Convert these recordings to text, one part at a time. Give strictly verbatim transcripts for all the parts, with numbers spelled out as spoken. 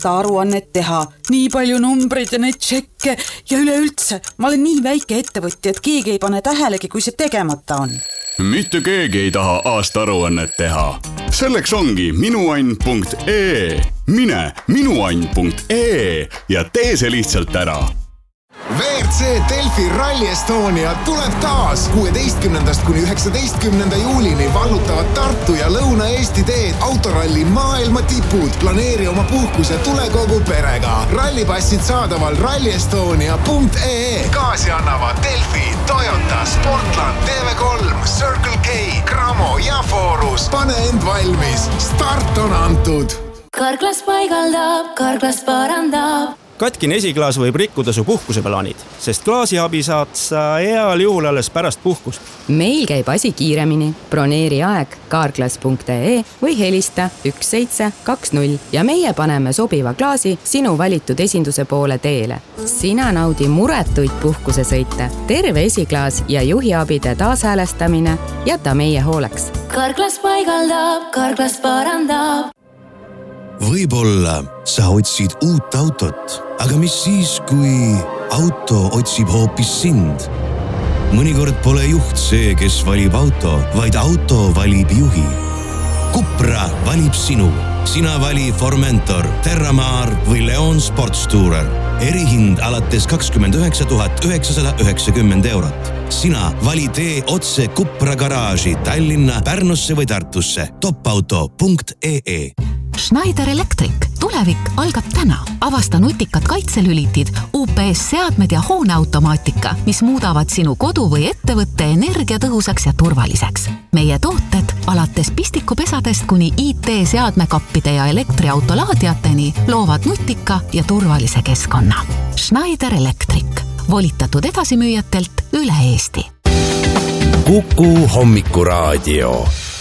aruannet teha, nii palju numbreid ja neid tšekke ja üleüldse. Ma olen nii väike ettevõtja, et keegi ei pane tähelegi, kui see tegemata on. Mitte keegi ei taha aasta aruannet teha. Selleks ongi minuann punkt ee. Mine minuann punkt ee ja tee see lihtsalt ära. V R C Delfi Rally Estonia tuleb taas kuueteistkümnendast kuni üheksateistkümnenda juulini vallutavad Tartu ja Lõuna-Eesti teed autoralli maailma tipud. Planeeri oma puhkuse tule kogu perega. Rallipassid saadaval rally estonia punkt ee. Kaasi annavad Delfi, Toyota, Sportland, T V kolm, Circle K, Cramo ja Forus. Pane end valmis. Start on antud. Karklas paigaldab, Karklas parandab. Katkine esiklaas võib rikkuda su puhkuseplaanid, sest klaasiabi saad sa heal juhul alles pärast puhkust. Meil käib asi kiiremini. Broneeri aeg karklas punkt ee või helista üks seitse kaks null ja meie paneme sobiva klaasi sinu valitud esinduse poole teele. Sina naudi muretuid puhkusesõite, terve esiklaas ja juhiabide taashäälestamine jäta meie hooleks. Karklas paigaldab, Karklas parandab. Võib-olla sa otsid uut autot, aga mis siis, kui auto otsib hoopis sind? Mõnikord pole juht see, kes valib auto, vaid auto valib juhi. Cupra valib sinu. Sina vali Formentor, Terramar või Leon Sportstourer. Erihind alates kakskümmend üheksa tuhat üheksasada üheksakümmend eurot. Sina vali tee otse Cupra garaaži Tallinna, Pärnusse või Tartusse. topauto punkt ee. Schneider Electric. Tulevik algab täna. Avasta nutikad kaitselülitid, U P S-seadmed ja hooneautomaatika, mis muudavad sinu kodu või ettevõtte energiatõhusaks ja turvaliseks. Meie tooted alates pistikupesadest kuni I T-seadmekappide ja elektriautolaadiateni loovad nutika ja turvalise keskkonna. Schneider Electric. Volitatud edasimüüjatelt üle Eesti. Kuku hommikuraadio.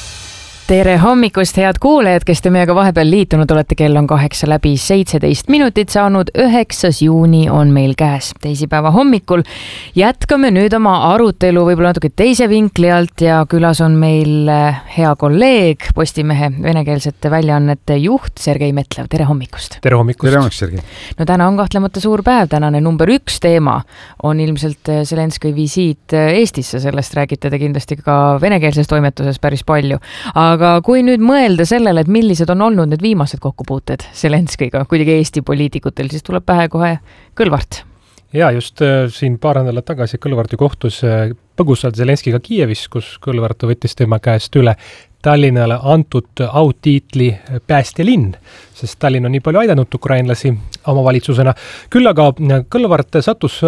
Tere hommikust, head kuulajad, kes te meiega vahepeal liitunud olete, kell on kaheksa läbi seitseteist minutit saanud, üheksas juuni on meil käes teisipäeva hommikul. Jätkame nüüd oma arutelu võib-olla natuke teise vinkli alt ja külas on meil hea kolleeg, Postimehe venekeelsete väljaannete juht Sergei Metlev. Tere hommikust. Tere hommikust. Tere hommikust, Sergei. No täna on kahtlemata suur päev, tänane number üks teema on ilmselt Zelenskõi visiit Eestisse, sellest räägite te kindlasti ka venekeelses toimetuses päris palju. Aga Aga kui nüüd mõelda sellele, et millised on olnud need viimased kokkupuuted Zelenskõiga, kuidagi Eesti poliitikutel, siis tuleb pähe kohe Kõlvart. Ja just siin paar nädalat tagasi Kõlvarti kohtus põgusalt Zelenskõiga Kiievis, kus Kõlvart võttis tema käest üle Tallinnale antud autiitli päästjalinn, sest Tallinn on nii palju aidanud ukrainlasi omavalitsusena. Küll aga Kõlvart sattus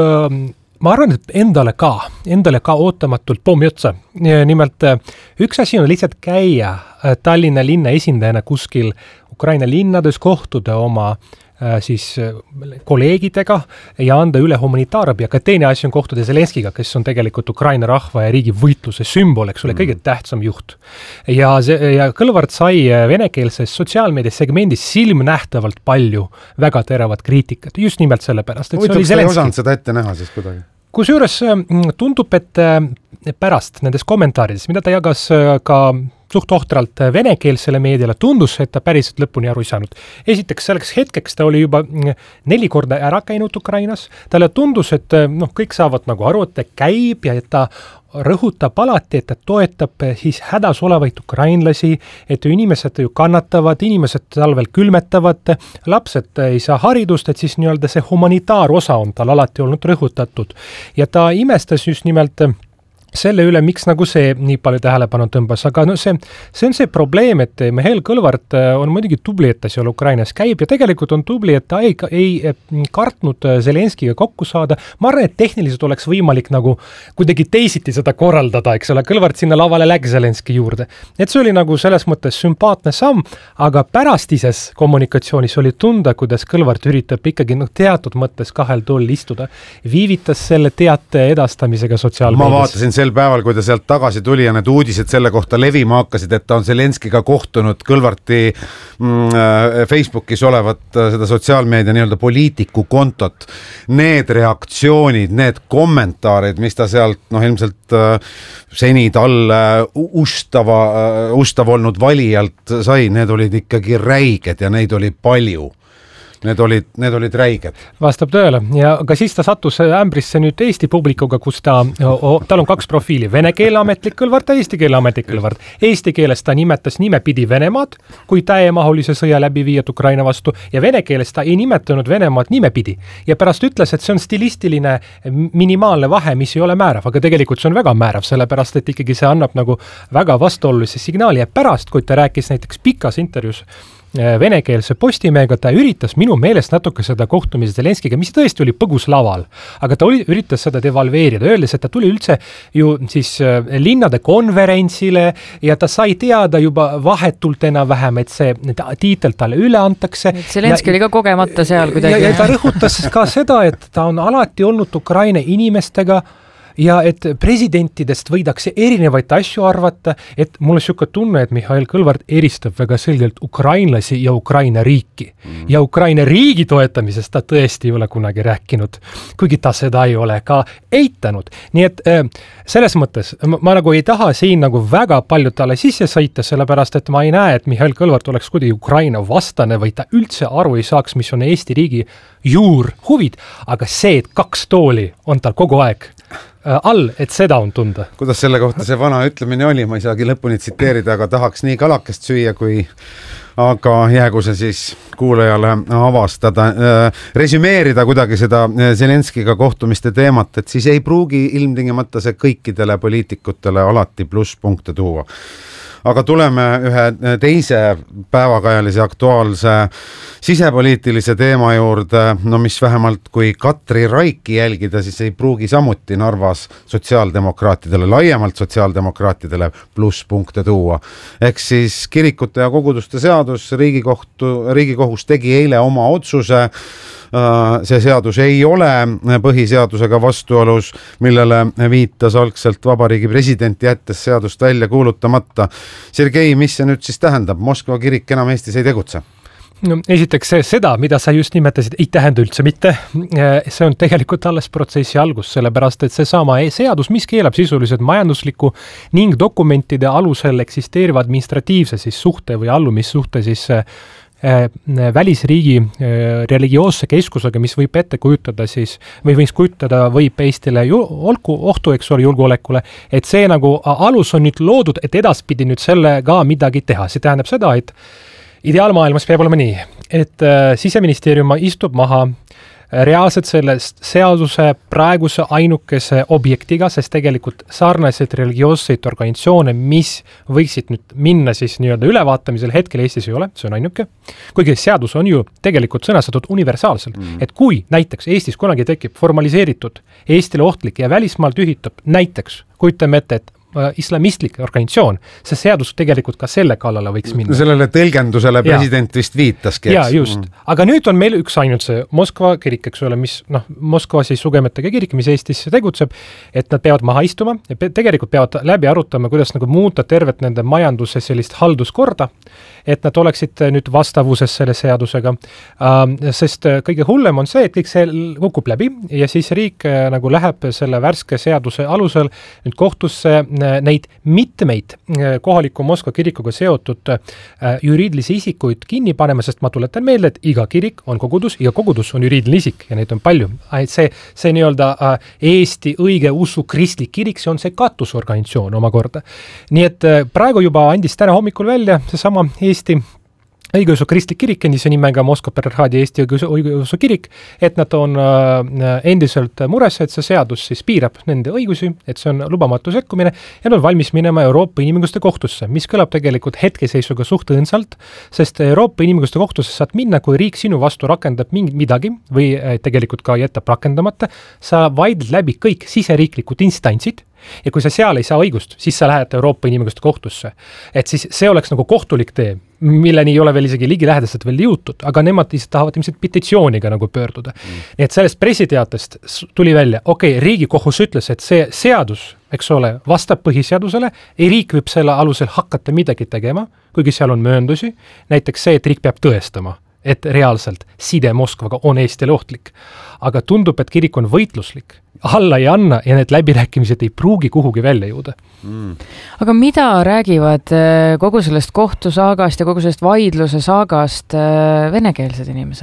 ma arvan, et endale ka, endale ka ootamatult pommi otsa. Nimelt, üks asi on lihtsalt käia Tallinna linna esindajana kuskil Ukraina linnades, kohtuda oma siis kolleegidega ja anda üle humanitaarabi, aga teine asi on kohtuda Zelenskõiga, kes on tegelikult Ukraina rahva ja riigi võitluse sümbol, eks ole, kõige tähtsam juht. Ja, see, ja Kõlvart sai venekeelses sotsiaalmeedias segmendis silmnähtavalt palju väga teravat kriitikat, just nimelt selle pärast. Huvitav, kas ei osanud seda ette näha siis kuidagi? Kusjuures tundub, et pärast nendes kommentaarides, mida ta jagas ka suht ohtralt venekeelsele meediale, tundus, et ta päriselt lõpuni aru ei saanud. Esiteks, selleks hetkeks ta oli juba neli korda ära käinud Ukrainas. Talle tundus, et noh, kõik saavad nagu aru, et ta käib ja et ta rõhutab alati, et ta toetab siis hädas olevaid ukrainlasi, et inimesed ju kannatavad, inimesed talvel külmetavad, lapsed ei saa haridust, et siis nii-öelda see humanitaarosa on tal alati olnud rõhutatud. Ja ta imestas just nimelt selle üle, miks nagu see nii palju tähelepanu tõmbas, aga no see, see on see probleem, et Mihhail Kõlvart on muidugi tubli, et ta seal Ukrainas käib ja tegelikult on tubli, et ta ei, ei kartnud Zelenskõiga kokku saada. Ma arvan, et tehniliselt oleks võimalik nagu kuidagi teisiti seda korraldada, eks ole, Kõlvart sinna lavale läks Zelenskõi juurde. Et see oli nagu selles mõttes sümpaatne samm, aga pärastises kommunikatsioonis oli tunda, kuidas Kõlvart üritab ikkagi no, teatud mõttes kahel tool istuda. Viivitas selle teate edastamisega sotsiaalmeedias. Ma vaatasin sel päeval, kui ta sealt tagasi tuli ja need uudised selle kohta levima hakkasid, et ta on Zelenskõiga kohtunud Kõlvarti mm, Facebookis olevat seda sotsiaalmeedia nii-öelda poliitiku kontot. Need reaktsioonid, need kommentaarid, mis ta sealt noh, ilmselt äh, seni talle ustava, äh, ustav olnud valijalt sai, need olid ikkagi räiged ja neid oli palju. need olid, need olid räiged. Vastab tõele ja ka siis ta sattus ämbrisse nüüd Eesti publikuga, kus ta, tal on kaks profiili, vene keele ametlik kõlvart ja eesti keele ametlik kõlvart. Eesti keeles ta nimetas nimepidi Venemaad, kui täiemahulise sõja läbi viiad Ukraina vastu ja vene keeles ta ei nimetanud Venemaad nimepidi ja pärast ütles, et see on stilistiline minimaalne vahe, mis ei ole määrav, aga tegelikult see on väga määrav, sellepärast et ikkagi see annab nagu väga vastuolulise signaali ja pärast, kui ta rääkis näiteks pikas intervjuus venekeelse Postimehega, ta üritas minu meelest natuke seda kohtumise Zelenskiga, mis tõesti oli põgus laval, aga ta oli, üritas seda devalveerida, öeldes, et ta tuli üldse ju siis linnade konverentsile ja ta sai teada juba vahetult enam-vähem, et see tiitel talle üle antakse. Zelenski oli ka kogemata seal kuidagi. Ja, ja ta rõhutas ka seda, et ta on alati olnud Ukraina inimestega ja et presidentidest võidakse erinevaid asju arvata, et mul on siuke tunne, et Mihhail Kõlvart eristab väga selgelt ukrainlasi ja Ukraina riiki. Mm. Ja Ukraina riigi toetamisest ta tõesti ei ole kunagi rääkinud, kuigi ta seda ei ole ka eitanud. Nii et selles mõttes ma, ma nagu ei taha siin nagu väga palju talle sisse sõita, sellepärast et ma ei näe, et Mihhail Kõlvart oleks kuidagi Ukraina vastane või ta üldse aru ei saaks, mis on Eesti riigi juur huvid, aga see, et kaks tooli on tal kogu aeg all, et seda on tunda. Kuidas selle kohta see vana ütlemine oli, ma ei saagi lõpuni tsiteerida, aga tahaks nii kalakest süüa, kui aga jäägu see siis kuulajale avastada. Resümeerida kuidagi seda Zelenskiga kohtumiste teemat, et siis ei pruugi ilmtingimata see kõikidele poliitikutele alati plusspunkte tuua. Aga tuleme ühe teise päevakajalise aktuaalse sisepoliitilise teema juurde, no mis vähemalt kui Katri Raiki jälgida, siis ei pruugi samuti Narvas sotsiaaldemokraatidele, laiemalt sotsiaaldemokraatidele plusspunkte tuua. Ehk siis kirikute ja koguduste seadus, Riigikohtu, Riigikohus tegi eile oma otsuse, see seadus ei ole põhiseadusega vastuolus, millele viitas algselt vabariigi president, jättes seadust välja kuulutamata. Sergei, mis see nüüd siis tähendab? Moskva kirik enam Eestis ei tegutse? No, esiteks seda, mida sa just nimetasid, ei tähenda üldse mitte. See on tegelikult alles protsessi algus, sellepärast et see sama seadus, mis keelab sisuliselt majandusliku ning dokumentide alusel eksisteeriva administratiivse siis suhte või allumissuhte siis välisriigi religioosse keskusega, mis võib ette kujutada siis, või võiks kujutada võib Eestile olku, ohtu, eks ole, julgeolekule, et see nagu alus on nüüd loodud, et edaspidi nüüd selle ka midagi teha. See tähendab seda, et ideaalmaailmas peab olema nii, et Siseministeerium istub maha reaalselt sellest seaduse praeguse ainukese objektiga, sest tegelikult sarnaseid religioosseid organisatsioone, mis võiksid nüüd minna siis nii-öelda ülevaatamisel hetkel Eestis ei ole, see on ainuke. Kuigi seadus on ju tegelikult sõnastatud universaalselt, mm. et kui näiteks Eestis kunagi tekib formaliseeritud Eestile ohtlik ja välismaalt ühitab näiteks, kujutame ette, et islamistlik organisatsioon, see seadus tegelikult ka selle kallale võiks minna. Sellele tõlgendusele president ja. Vist viitaski. Ja, just. Mm. Aga nüüd on meil üks ainult see Moskva kirik, eks ole, mis, noh, Moskva siis sugemetega kirik, mis Eestis tegutseb, et nad peavad maha istuma ja tegelikult peavad läbi arutama, kuidas nagu muuta tervet nende majanduse sellist halduskorda, et nad oleksid nüüd vastavuses selle seadusega, sest kõige hullem on see, et kõik see kukub läbi ja siis riik nagu läheb selle värske seaduse alusel nüüd kohtusse neid mitmeid kohaliku Moskva kirikuga seotud juriidilisi isikuid kinni panema, sest ma tuletan meelde, et iga kirik on kogudus, iga kogudus on juriidiline isik ja neid on palju. See, see nii-öelda Eesti õige usu kristlik kirik, see on see katusorganisatsioon omakorda. Nii et praegu juba andis täna hommikul välja see sama Eesti õigeusu kristlik kirik, endise nimega Moskva Patriarhaadi Eesti õigeusu kirik, et nad on endiselt mures, et see seadus siis piirab nende õigusi, et see on lubamatu sekkumine ja nad on valmis minema Euroopa Inimõiguste kohtusse, mis kõlab tegelikult hetkeseisuga suht õõnsalt, sest Euroopa Inimõiguste kohtusse saad minna, kui riik sinu vastu rakendab mingit midagi või tegelikult ka jätab rakendamata, sa vaidled läbi kõik siseriiklikud instantsid ja kui sa seal ei saa õigust, siis sa lähed Euroopa Inimõiguste kohtusse. Et siis see oleks nagu kohtulik tee, milleni ei ole veel isegi ligilähedased veel jõutud, aga nemad tahavad ilmselt petitsiooniga nagu pöörduda. Mm. Nii et sellest pressiteatest tuli välja, okei, okay, Riigikohus ütles, et see seadus, eks ole, vastab põhiseadusele, ei riik võib selle alusel hakata midagi tegema, kuigi seal on mööndusi, näiteks see, et riik peab tõestama, et reaalselt side Moskvaga on Eestile ohtlik. Aga tundub, et kirik on võitluslik, alla ei anna ja need läbirääkimised ei pruugi kuhugi välja jõuda. Mm. Aga mida räägivad kogu sellest kohtusaagast ja kogu sellest vaidluse saagast venekeelsed inimesed?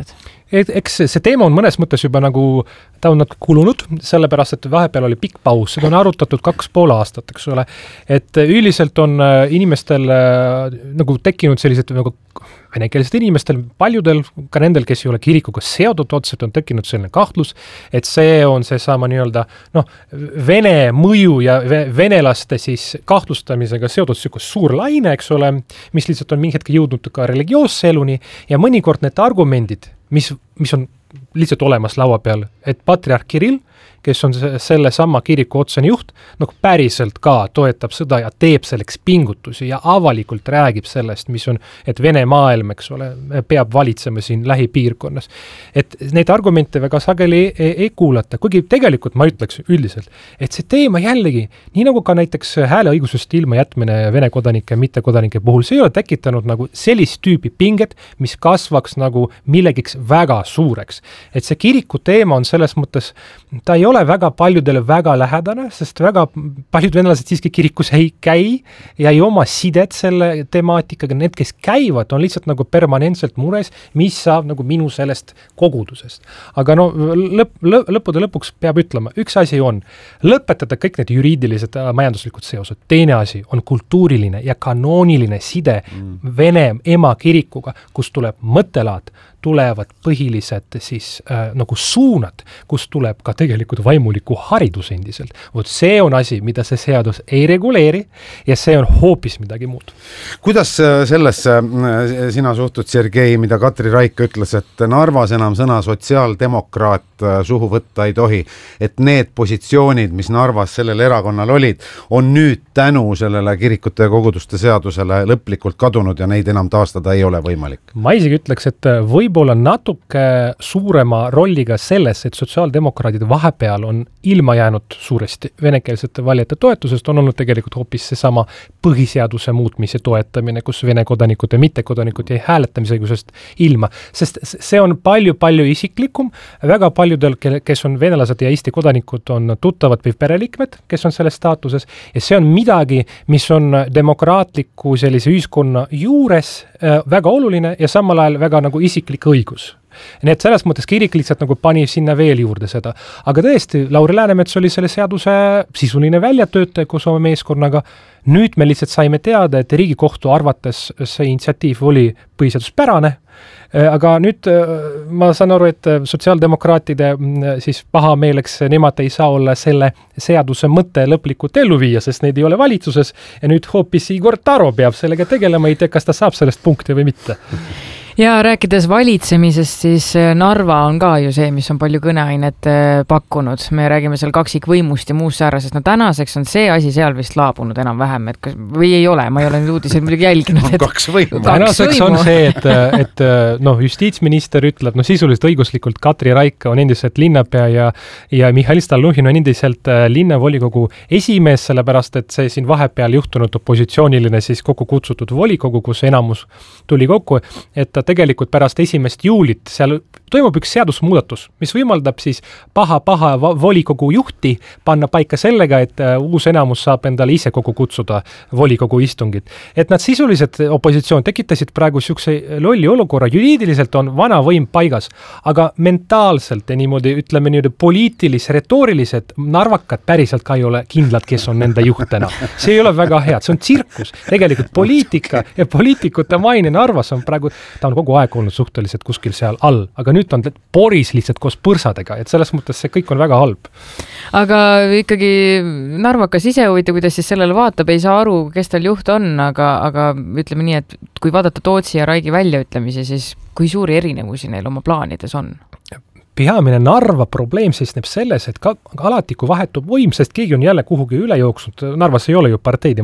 et eks see teema on mõnes mõttes juba nagu, ta on natuke kulunud, sellepärast, et vahepeal oli pikk paus, seda on arutatud kaks pool aastat, eks ole, et üldiselt on inimestel nagu tekkinud sellised nagu venekeelsed inimestel, paljudel, ka nendel, kes ei ole kirikuga seotud otseselt, on tekkinud selline kahtlus, et see on see sama nii-öelda, noh, vene mõju ja venelaste siis kahtlustamisega seotud sükkus suur laine, eks ole, mis lihtsalt on mingi hetke jõudnud ka religioosse eluni ja mõnikord need argumendid, mis, mis on lihtsalt olemas laua peal, et patriarh Kirill, kes on selle sama kiriku otsene juht, nagu päriselt ka toetab seda ja teeb selleks pingutusi ja avalikult räägib sellest, mis on, et Vene maailm, eks ole, peab valitsema siin lähipiirkonnas. Et neid argumente väga sageli ei, ei kuulata, kuigi tegelikult ma ütleks üldiselt, et see teema jällegi, nii nagu ka näiteks hääleõigusest ilma jätmine Vene kodanike ja mittekodanike puhul, see ei ole tekitanud nagu sellist tüüpi pinget, mis kasvaks nagu millegiks väga suureks. Et see kiriku teema on selles mõttes, ta ei ole väga paljudele väga lähedane, sest väga paljud venelased siiski kirikus ei käi ja ei oma sidet selle temaatikaga. Need, kes käivad, on lihtsalt nagu permanentselt mures, mis saab nagu minu sellest kogudusest. Aga no lõp, lõp, lõppude lõpuks peab ütlema, üks asi on lõpetada kõik need juriidilised majanduslikud seosed. Teine asi on kultuuriline ja kanooniline side mm. Vene ema kirikuga, kus tuleb mõttelaad, tulevad põhilised siis äh, nagu suunad, kus tuleb ka tegelikult vaimuliku haridus endiselt. Vot see on asi, mida see seadus ei reguleeri ja see on hoopis midagi muud. Kuidas sellesse sina suhtud, Sergei, mida Katri Raik ütles, et Narvas enam sõna sotsiaaldemokraat suhu võtta ei tohi, et need positsioonid, mis Narvas sellel erakonnal olid, on nüüd tänu sellele kirikute ja koguduste seadusele lõplikult kadunud ja neid enam taastada ei ole võimalik? Ma isegi ütleks, et võib-olla natuke suurema rolliga selles, et sotsiaaldemokraadid vahepeal on ilma jäänud suuresti venekeelsete valijate toetusest, on olnud tegelikult hoopis seesama põhiseaduse muutmise toetamine, kus vene kodanikud ja mittekodanikud jäi hääletamisõigusest ilma. Sest see on palju-palju isiklikum, väga paljudel, kes on venelased ja Eesti kodanikud, on tuttavad või pereliikmed, kes on selles staatuses ja see on midagi, mis on demokraatliku sellise ühiskonna juures äh, väga oluline ja samal ajal väga nagu isiklik õigus. Nii et selles mõttes kirik lihtsalt nagu pani sinna veel juurde seda. Aga tõesti, Lauri Läänemets oli selle seaduse sisuline väljatöötaja koos oma meeskonnaga. Nüüd me lihtsalt saime teada, et Riigikohtu arvates see initsiatiiv oli põhiseaduspärane. Aga nüüd ma saan aru, et sotsiaaldemokraatide siis pahameeleks nemad ei saa olla selle seaduse mõtte lõplikult ellu viia, sest neid ei ole valitsuses ja nüüd hoopis Igor Taro peab sellega tegelema, ei tea, kas ta saab sellest punkti või mitte. Ja rääkides valitsemisest, siis Narva on ka ju see, mis on palju kõneainet pakkunud. Me räägime seal kaksikvõimust ja muust säärasest. No tänaseks on see asi seal vist laabunud enam vähem, et kas, või ei ole, ma ei ole nüüd uudiseid muidugi jälginud. Et kaks võimu. Tänaseks on see, et, et no, justiitsminister ütleb, no sisuliselt õiguslikult Katri Raik on endiselt linnapea ja, ja Mihhail Stalnuhhin on endiselt linnavolikogu esimees, sellepärast, et see siin vahepeal juhtunud opositsiooniline siis kokku kutsutud volikogu, kus enamus tuli kokku, et ta tegelikult pärast esimest juulit seal toimub üks seadusmuudatus, mis võimaldab siis paha-paha volikogu juhti panna paika sellega, et uus enamus saab endale ise kokku kutsuda volikogu istungit. Et nad sisuliselt opositsioon tekitasid praegu siukse lolli olukorra, juriidiliselt on vana võim paigas, aga mentaalselt ja niimoodi, ütleme niimoodi poliitilis, retoorilised narvakad päriselt ka ei ole kindlad, kes on nende juhtena. See ei ole väga hea, see on tsirkus. Tegelikult poliitika ja poliitikute maine Narvas on praegu, ta on kogu aeg olnud suhteliselt kuskil seal all, aga nüüd on poris lihtsalt koos põrsadega, et selles mõttes see kõik on väga halb. Aga ikkagi narvakas ise huvitav, kuidas siis sellele vaatab, ei saa aru, kes tal juht on, aga, aga ütleme nii, et kui vaadata Tootsi ja Raigi väljaütlemisi, siis kui suuri erinevusi neil oma plaanides on? Peamine Narva probleem seisneb selles, et ka, alati kui vahetub võim, sest keegi on jälle kuhugi üle jooksnud, Narvas ei ole ju parteid